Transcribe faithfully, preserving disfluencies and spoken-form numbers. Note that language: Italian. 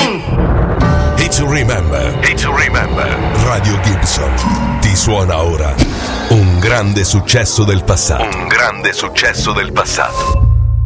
Hit to Remember. Hit to Remember. Radio Gibson ti suona ora un grande successo del passato. Un grande successo del passato.